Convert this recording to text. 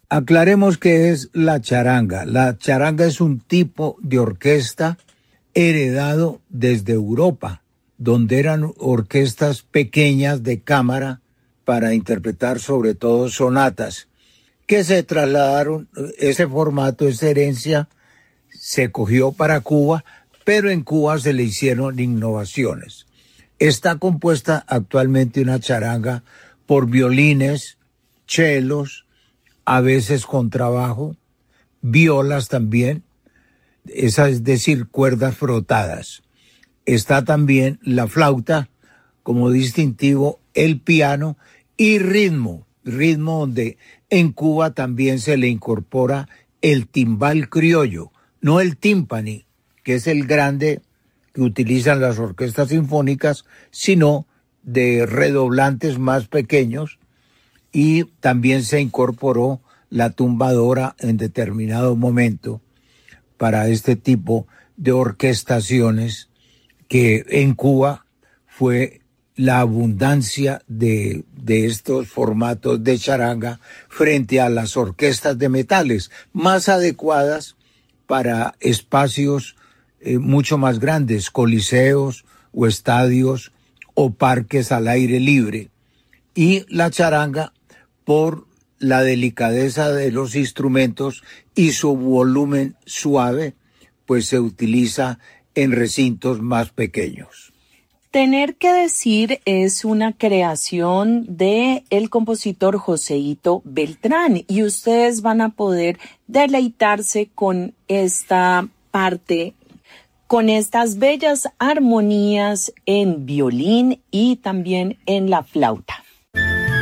Aclaremos qué es la charanga. La charanga es un tipo de orquesta heredado desde Europa, donde eran orquestas pequeñas de cámara para interpretar sobre todo sonatas, que se trasladaron, ese formato, esa herencia, se cogió para Cuba, pero en Cuba se le hicieron innovaciones. Está compuesta actualmente una charanga por violines, chelos, a veces contrabajo, violas también, es decir, cuerdas frotadas. Está también la flauta como distintivo, el piano y ritmo donde en Cuba también se le incorpora el timbal criollo, no el tímpani, que es el grande que utilizan las orquestas sinfónicas, sino de redoblantes más pequeños, y también se incorporó la tumbadora en determinado momento para este tipo de orquestaciones que en Cuba fue la abundancia de estos formatos de charanga frente a las orquestas de metales, más adecuadas para espacios mucho más grandes, coliseos o estadios o parques al aire libre. Y la charanga, por la delicadeza de los instrumentos y su volumen suave, pues se utiliza en recintos más pequeños. Tener que decir es una creación de el compositor Joseito Beltrán y ustedes van a poder deleitarse con esta parte, con estas bellas armonías en violín y también en la flauta.